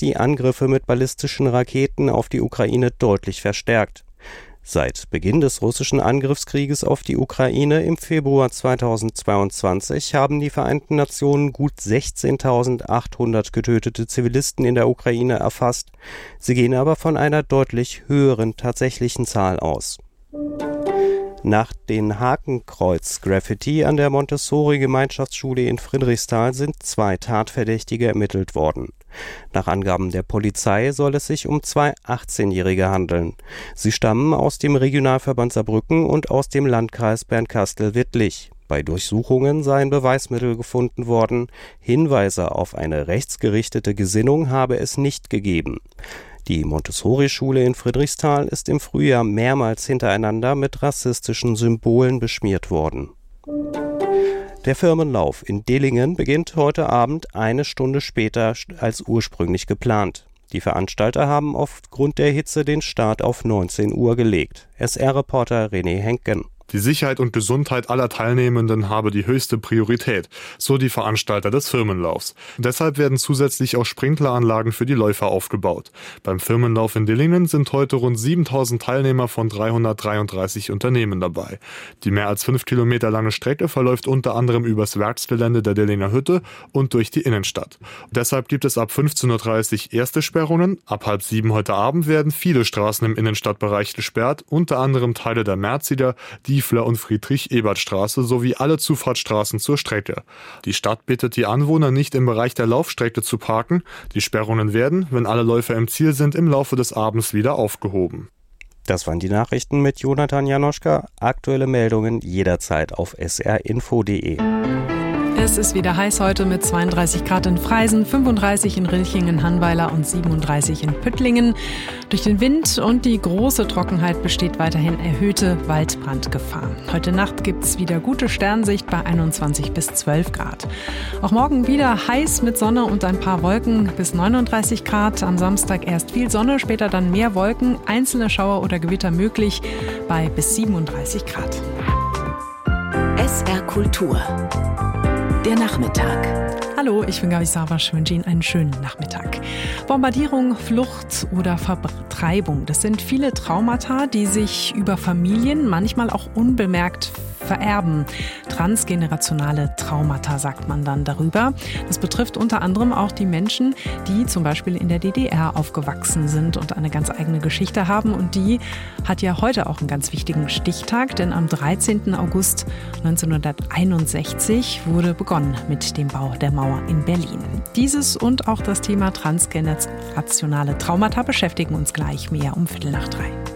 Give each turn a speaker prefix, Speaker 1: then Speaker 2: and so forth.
Speaker 1: die Angriffe mit ballistischen Raketen auf die Ukraine deutlich verstärkt. Seit Beginn des russischen Angriffskrieges auf die Ukraine im Februar 2022 haben die Vereinten Nationen gut 16.800 getötete Zivilisten in der Ukraine erfasst. Sie gehen aber von einer deutlich höheren tatsächlichen Zahl aus. Nach den Hakenkreuz-Graffiti an der Montessori-Gemeinschaftsschule in Friedrichsthal sind 2 Tatverdächtige ermittelt worden. Nach Angaben der Polizei soll es sich um 2 18-Jährige handeln. Sie stammen aus dem Regionalverband Saarbrücken und aus dem Landkreis Bernkastel-Wittlich. Bei Durchsuchungen seien Beweismittel gefunden worden. Hinweise auf eine rechtsgerichtete Gesinnung habe es nicht gegeben. Die Montessori-Schule in Friedrichsthal ist im Frühjahr mehrmals hintereinander mit rassistischen Symbolen beschmiert worden. Der Firmenlauf in Dillingen beginnt heute Abend 1 Stunde später als ursprünglich geplant. Die Veranstalter haben aufgrund der Hitze den Start auf 19 Uhr gelegt. SR-Reporter René Henken.
Speaker 2: Die Sicherheit und Gesundheit aller Teilnehmenden habe die höchste Priorität, so die Veranstalter des Firmenlaufs. Deshalb werden zusätzlich auch Sprinkleranlagen für die Läufer aufgebaut. Beim Firmenlauf in Dillingen sind heute rund 7.000 Teilnehmer von 333 Unternehmen dabei. Die mehr als 5 Kilometer lange Strecke verläuft unter anderem übers Werksgelände der Dillinger Hütte und durch die Innenstadt. Deshalb gibt es ab 15.30 Uhr erste Sperrungen. Ab 6:30 heute Abend werden viele Straßen im Innenstadtbereich gesperrt, unter anderem Teile der Merzider, Diefler- und Friedrich-Ebert-Straße sowie alle Zufahrtsstraßen zur Strecke. Die Stadt bittet die Anwohner, nicht im Bereich der Laufstrecke zu parken. Die Sperrungen werden, wenn alle Läufer im Ziel sind, im Laufe des Abends wieder aufgehoben.
Speaker 1: Das waren die Nachrichten mit Jonathan Janoschka. Aktuelle Meldungen jederzeit auf srinfo.de.
Speaker 3: Es ist wieder heiß heute mit 32 Grad in Freisen, 35 in Rilchingen, Hannweiler und 37 in Püttlingen. Durch den Wind und die große Trockenheit besteht weiterhin erhöhte Waldbrandgefahr. Heute Nacht gibt es wieder gute Sternsicht bei 21 bis 12 Grad. Auch morgen wieder heiß mit Sonne und ein paar Wolken bis 39 Grad. Am Samstag erst viel Sonne, später dann mehr Wolken, einzelne Schauer oder Gewitter möglich bei bis 37 Grad.
Speaker 4: SR Kultur. Der Nachmittag.
Speaker 3: Hallo, ich bin Gabi Savasch, wünsche Ihnen einen schönen Nachmittag. Bombardierung, Flucht oder Vertreibung, das sind viele Traumata, die sich über Familien manchmal auch unbemerkt vererben. Transgenerationale Traumata sagt man dann darüber. Das betrifft unter anderem auch die Menschen, die zum Beispiel in der DDR aufgewachsen sind und eine ganz eigene Geschichte haben. Und die hat ja heute auch einen ganz wichtigen Stichtag, denn am 13. August 1961 wurde begonnen mit dem Bau der Mauer in Berlin. Dieses und auch das Thema transgenerationale Traumata beschäftigen uns gleich mehr um 14:45.